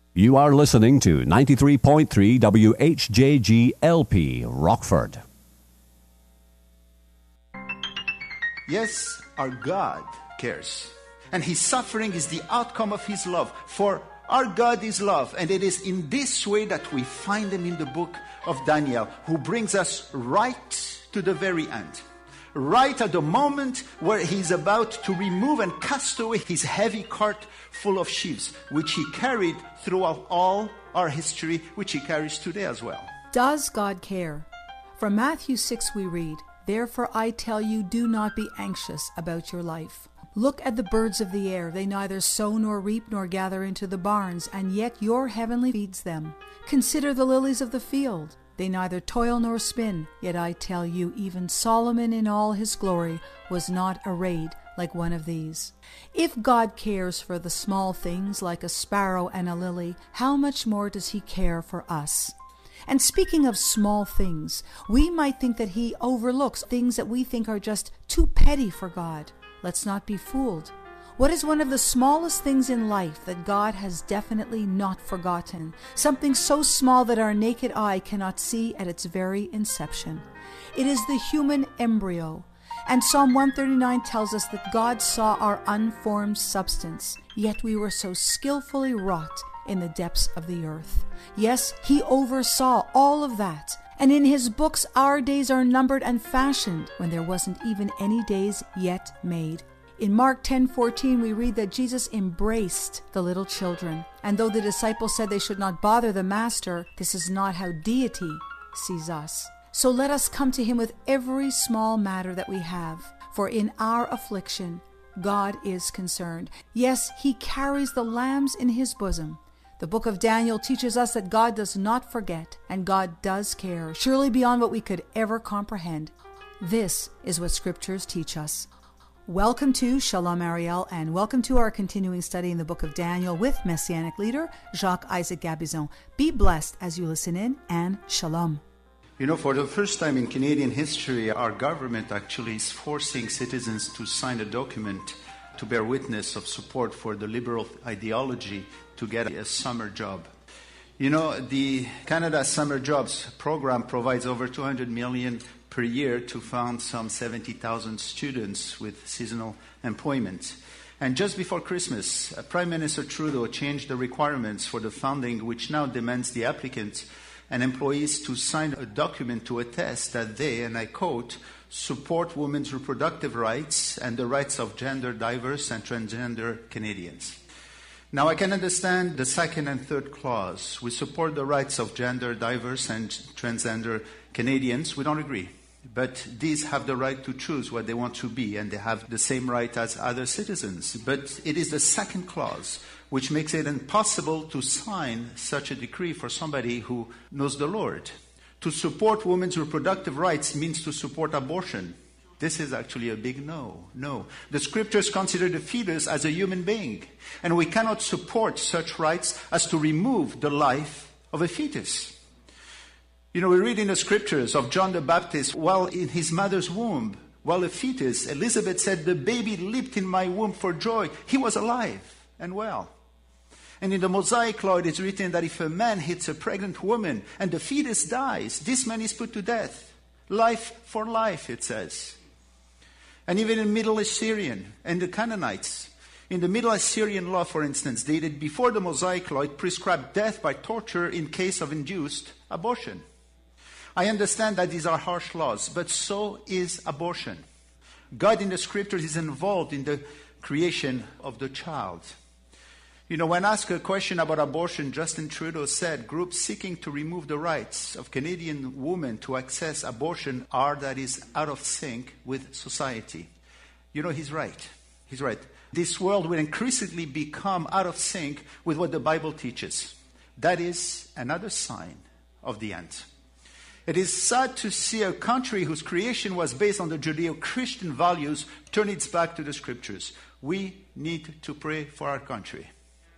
You are listening to 93.3 WHJG LP, Rockford. Yes, our God cares. And His suffering is the outcome of His love. For our God is love. And it is in this way that we find Him in the book of Daniel, who brings us right to the very end. Right at the moment where He's about to remove and cast away His heavy cart full of sheaves, which He carried throughout all our history, which He carries today as well. Does God care? From Matthew 6 we read, "Therefore I tell you, do not be anxious about your life. Look at the birds of the air. They neither sow nor reap nor gather into the barns, and yet your heavenly feeds them. Consider the lilies of the field. They neither toil nor spin. Yet I tell you, even Solomon in all his glory was not arrayed like one of these." If God cares for the small things like a sparrow and a lily, how much more does He care for us? And speaking of small things, we might think that He overlooks things that we think are just too petty for God. Let's not be fooled. What is one of the smallest things in life that God has definitely not forgotten? Something so small that our naked eye cannot see at its very inception. It is the human embryo. And Psalm 139 tells us that God saw our unformed substance, yet we were so skillfully wrought in the depths of the earth. Yes, He oversaw all of that. And in His books, our days are numbered and fashioned when there wasn't even any days yet made. In Mark 10:14, we read that Jesus embraced the little children. And though the disciples said they should not bother the Master, this is not how deity sees us. So let us come to Him with every small matter that we have. For in our affliction, God is concerned. Yes, He carries the lambs in His bosom. The book of Daniel teaches us that God does not forget, and God does care, surely beyond what we could ever comprehend. This is what Scriptures teach us. Welcome to Shalom Ariel, and welcome to our continuing study in the book of Daniel with Messianic leader Jacques Isaac Gabizon. Be blessed as you listen in, and Shalom. You know, for the first time in Canadian history, our government actually is forcing citizens to sign a document to bear witness of support for the liberal ideology to get a summer job. You know, the Canada Summer Jobs program provides over $200 million per year to fund some 70,000 students with seasonal employment. And just before Christmas, Prime Minister Trudeau changed the requirements for the funding, which now demands the applicants and employees to sign a document to attest that they, and I quote, support women's reproductive rights and the rights of gender diverse and transgender Canadians. Now, I can understand the second and third clause. We support the rights of gender diverse and transgender Canadians. We don't agree. But these have the right to choose what they want to be, and they have the same right as other citizens. But it is the second clause which makes it impossible to sign such a decree for somebody who knows the Lord. To support women's reproductive rights means to support abortion. This is actually a big no. No. The Scriptures consider the fetus as a human being, and we cannot support such rights as to remove the life of a fetus. You know, we read in the Scriptures of John the Baptist, while in his mother's womb, while a fetus, Elizabeth said, "The baby leaped in my womb for joy." He was alive and well. And in the Mosaic Law, it is written that if a man hits a pregnant woman and the fetus dies, this man is put to death. Life for life, it says. And even in Middle Assyrian and the Canaanites, in the Middle Assyrian law, for instance, dated before the Mosaic Law, it prescribed death by torture in case of induced abortion. I understand that these are harsh laws, but so is abortion. God in the Scriptures is involved in the creation of the child. You know, when asked a question about abortion, Justin Trudeau said, groups seeking to remove the rights of Canadian women to access abortion are, that is, out of sync with society. You know, he's right. He's right. This world will increasingly become out of sync with what the Bible teaches. That is another sign of the end. It is sad to see a country whose creation was based on the Judeo-Christian values turn its back to the Scriptures. We need to pray for our country.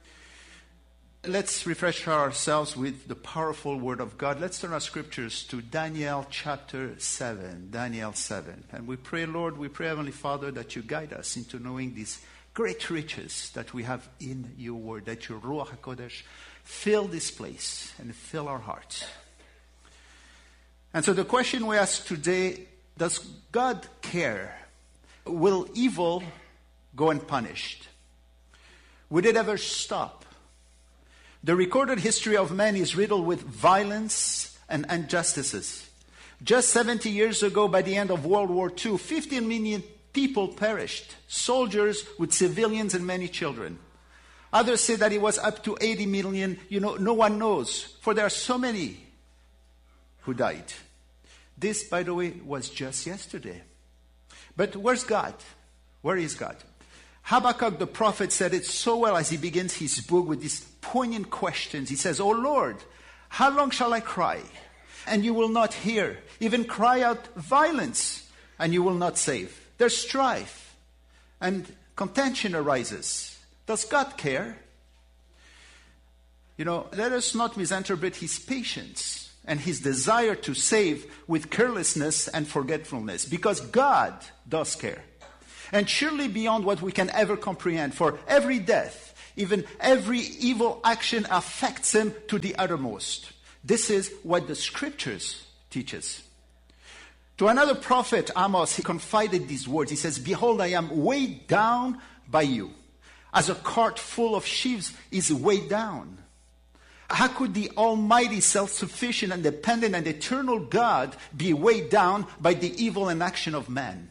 Let's refresh ourselves with the powerful Word of God. Let's turn our Scriptures to Daniel chapter 7. Daniel 7. And we pray, Lord, we pray, Heavenly Father, that you guide us into knowing these great riches that we have in your word, that your Ruach HaKodesh fill this place and fill our hearts. And so the question we ask today, does God care? Will evil go unpunished? Would it ever stop? The recorded history of man is riddled with violence and injustices. Just 70 years ago, by the end of World War II, 15 million people perished, soldiers with civilians and many children. Others say that it was up to 80 million. No one knows, for there are so many who died. This, by the way, was just yesterday. But where's God? Where is God? Habakkuk the prophet said it so well as he begins his book with these poignant questions. He says, "O Lord, how long shall I cry, and you will not hear? Even cry out violence, and you will not save. There's strife, and contention arises. Does God care?" Let us not misinterpret his patience and his desire to save with carelessness and forgetfulness, because God does care. And surely beyond what we can ever comprehend, for every death, even every evil action affects him to the uttermost. This is what the scriptures teach us. To another prophet, Amos, he confided these words. He says, "Behold, I am weighed down by you, as a cart full of sheaves is weighed down." How could the almighty, self-sufficient, and dependent and eternal God be weighed down by the evil and action of man?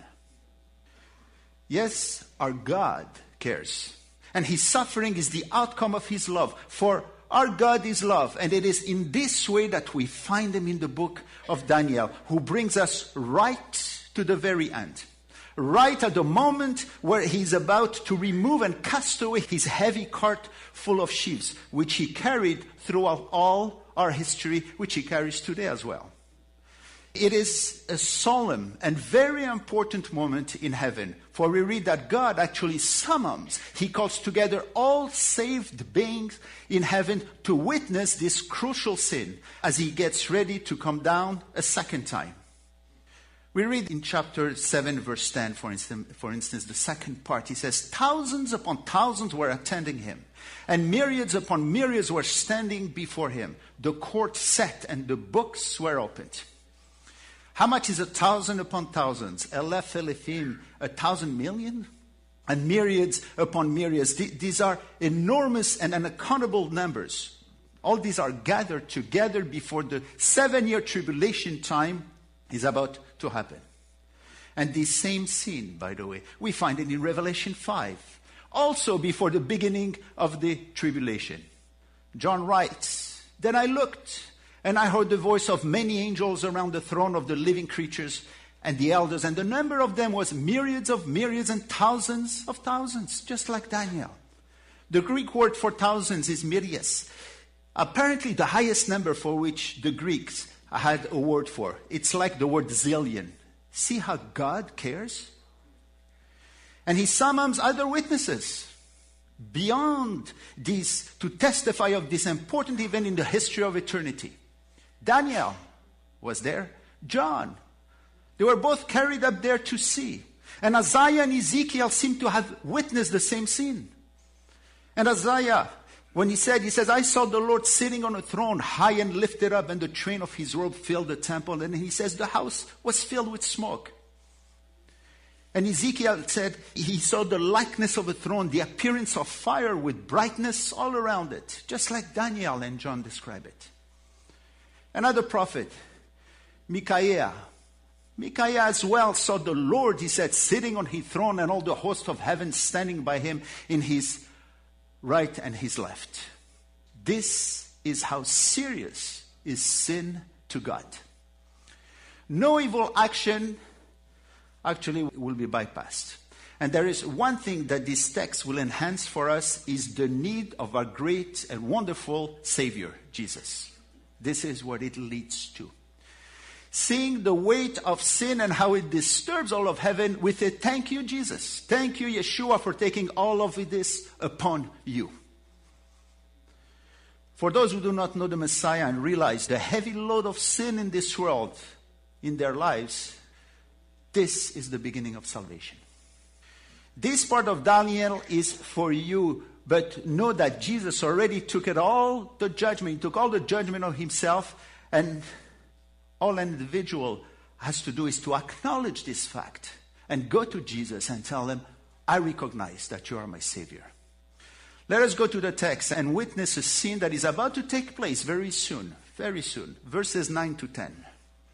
Yes, our God cares. And his suffering is the outcome of his love. For our God is love. And it is in this way that we find him in the book of Daniel, who brings us right to the very end. Right at the moment where he's about to remove and cast away his heavy cart full of sheaves, which he carried throughout all our history, which he carries today as well. It is a solemn and very important moment in heaven, for we read that God actually summons, he calls together all saved beings in heaven to witness this crucial sin as he gets ready to come down a second time. We read in chapter 7, verse 10, for instance, the second part. He says, "Thousands upon thousands were attending him, and myriads upon myriads were standing before him. The court sat, and the books were opened." How much is 1,000 upon thousands? Elef Elefim, 1,000 million? And myriads upon myriads. These are enormous and unaccountable numbers. All these are gathered together before the 7-year tribulation time is about to happen. And this same scene, by the way, we find it in Revelation 5. Also before the beginning of the tribulation. John writes, "Then I looked, and I heard the voice of many angels around the throne of the living creatures and the elders, and the number of them was myriads of myriads and thousands of thousands," just like Daniel. The Greek word for thousands is myrias. Apparently the highest number for which the Greeks had a word for. It's like the word zillion. See how God cares? And he summons other witnesses beyond these to testify of this important event in the history of eternity. Daniel was there. John. They were both carried up there to see. And Isaiah and Ezekiel seem to have witnessed the same scene. And Isaiah, when he says, "I saw the Lord sitting on a throne, high and lifted up, and the train of his robe filled the temple." And he says the house was filled with smoke. And Ezekiel said he saw the likeness of a throne, the appearance of fire with brightness all around it, just like Daniel and John describe it. Another prophet, Micaiah. Micaiah as well saw the Lord, he said, sitting on his throne, and all the host of heaven standing by him in his right and his left. This is how serious is sin to God. No evil action actually will be bypassed. And there is one thing that this text will enhance for us is the need of our great and wonderful Savior, Jesus. This is what it leads to. Seeing the weight of sin and how it disturbs all of heaven with a "Thank you, Jesus. Thank you, Yeshua, for taking all of this upon you." For those who do not know the Messiah and realize the heavy load of sin in this world, in their lives, this is the beginning of salvation. This part of Daniel is for you, but know that Jesus already took it all, the judgment. He took all the judgment of himself, and all an individual has to do is to acknowledge this fact and go to Jesus and tell him, I recognize that you are my Savior. Let us go to the text and witness a scene that is about to take place very soon. Very soon. Verses 9 to 10.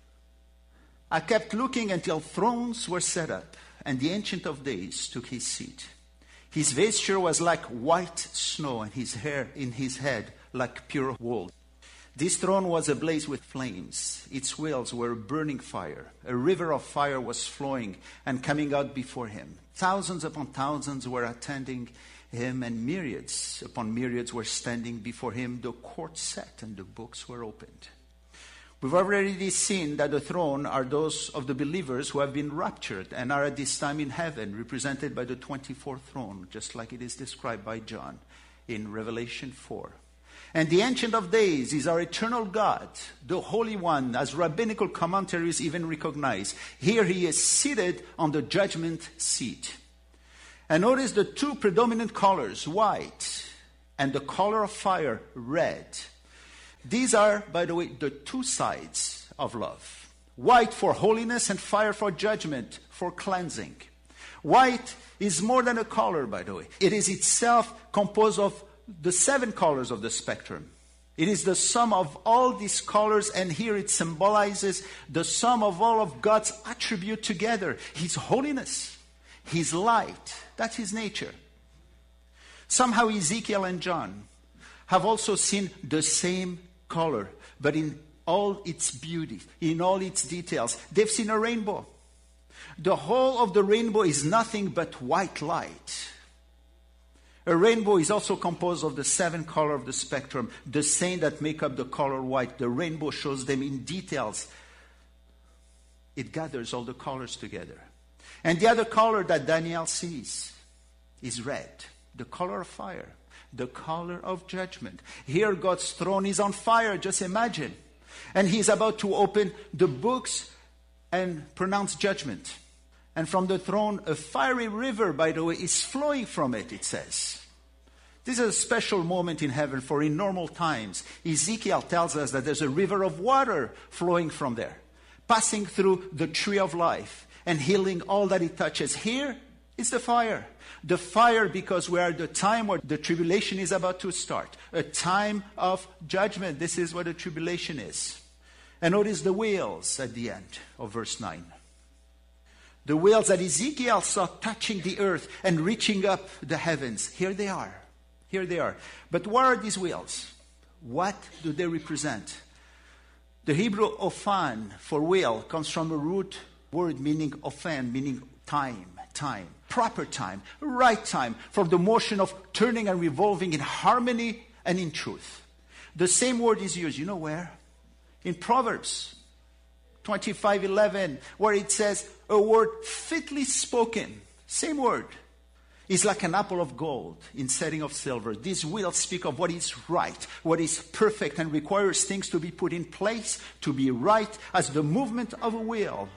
I kept looking until thrones were set up, and the Ancient of Days took his seat. His vesture was like white snow, and his hair in his head like pure wool. This throne was ablaze with flames. Its wheels were a burning fire. A river of fire was flowing and coming out before him. Thousands upon thousands were attending him, and myriads upon myriads were standing before him. The court sat, and the books were opened. We've already seen that the throne are those of the believers who have been raptured and are at this time in heaven, represented by the 24th throne, just like it is described by John in Revelation 4. And the Ancient of Days is our eternal God, the Holy One, as rabbinical commentaries even recognize. Here he is seated on the judgment seat. And notice the two predominant colors, white and the color of fire, red. These are, by the way, the two sides of love. White for holiness and fire for judgment, for cleansing. White is more than a color, by the way. It is itself composed of the 7 colors of the spectrum. It is the sum of all these colors, and here it symbolizes the sum of all of God's attribute together. His holiness, His light, that's His nature. Somehow Ezekiel and John have also seen the same color, but in all its beauty, in all its details. They've seen a rainbow. The whole of the rainbow is nothing but white light. A rainbow is also composed of the 7 colors of the spectrum, the same that make up the color white. The rainbow shows them in details. It gathers all the colors together. And the other color that Daniel sees is red, the color of fire, the color of judgment. Here God's throne is on fire, just imagine. And He's about to open the books and pronounce judgment. And from the throne, a fiery river, by the way, is flowing from it, it says. This is a special moment in heaven, for in normal times, Ezekiel tells us that there's a river of water flowing from there, passing through the tree of life and healing all that it touches. Here, it's the fire. The fire because we are at the time where the tribulation is about to start. A time of judgment. This is what the tribulation is. And notice the wheels at the end of verse 9. The wheels that Ezekiel saw touching the earth and reaching up the heavens. Here they are. Here they are. But what are these wheels? What do they represent? The Hebrew ophan for wheel comes from a root word meaning ophan, meaning time. Proper time, right time, for the motion of turning and revolving in harmony and in truth. The same word is used, you know where? In Proverbs 25:11, where it says, a word fitly spoken, same word, is like an apple of gold in setting of silver. These wheels speak of what is right, what is perfect, and requires things to be put in place, to be right, as the movement of a wheel.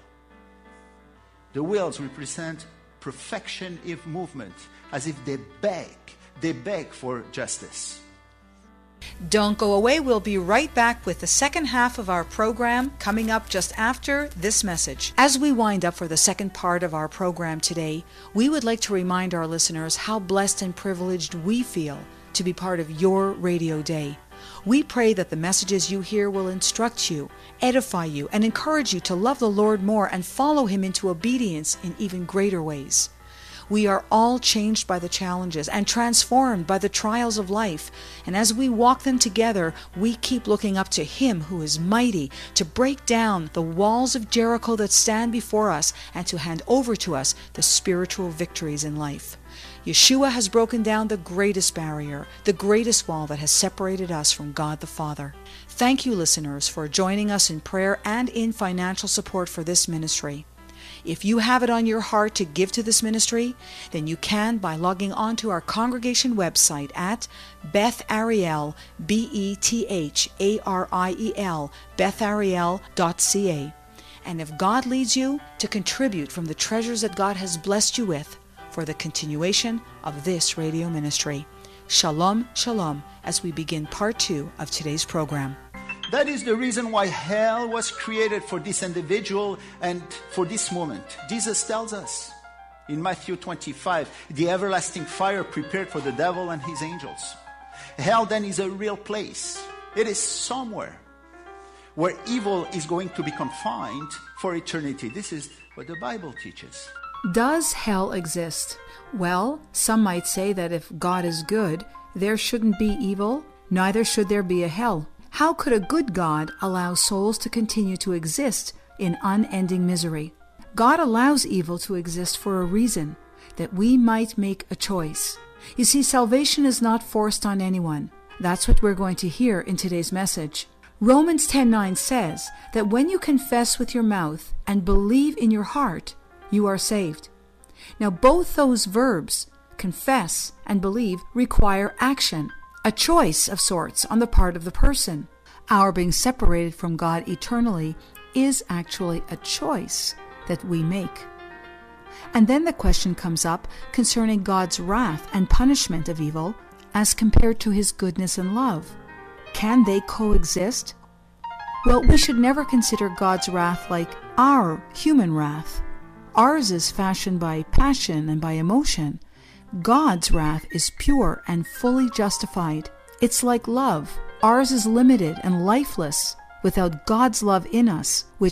The wheels represent perfection if movement, as if they beg for justice. Don't go away. We'll be right back with the second half of our program coming up just after this message. As we wind up for the second part of our program today, we would like to remind our listeners how blessed and privileged we feel to be part of your radio day. We pray that the messages you hear will instruct you, edify you, and encourage you to love the Lord more and follow Him into obedience in even greater ways. We are all changed by the challenges and transformed by the trials of life. And as we walk them together, we keep looking up to Him who is mighty to break down the walls of Jericho that stand before us and to hand over to us the spiritual victories in life. Yeshua has broken down the greatest barrier, the greatest wall that has separated us from God the Father. Thank you, listeners, for joining us in prayer and in financial support for this ministry. If you have it on your heart to give to this ministry, then you can by logging on to our congregation website at Bethariel, Bethariel, Bethariel.ca. And if God leads you to contribute from the treasures that God has blessed you with, for the continuation of this radio ministry. Shalom, shalom, as we begin part 2 of today's program. That is the reason why hell was created for this individual and for this moment. Jesus tells us in Matthew 25, the everlasting fire prepared for the devil and his angels. Hell then is a real place. It is somewhere where evil is going to be confined for eternity. This is what the Bible teaches. Does hell exist? Well, some might say that if God is good, there shouldn't be evil, neither should there be a hell. How could a good God allow souls to continue to exist in unending misery? God allows evil to exist for a reason, that we might make a choice. You see, salvation is not forced on anyone. That's what we're going to hear in today's message. Romans 10:9 says that when you confess with your mouth and believe in your heart, you are saved. Now, both those verbs, confess and believe, require action, a choice of sorts on the part of the person. Our being separated from God eternally is actually a choice that we make. And then the question comes up concerning God's wrath and punishment of evil as compared to his goodness and love. Can they coexist? Well, we should never consider God's wrath like our human wrath. Ours is fashioned by passion and by emotion. God's wrath is pure and fully justified. It's like love. Ours is limited and lifeless without God's love in us, which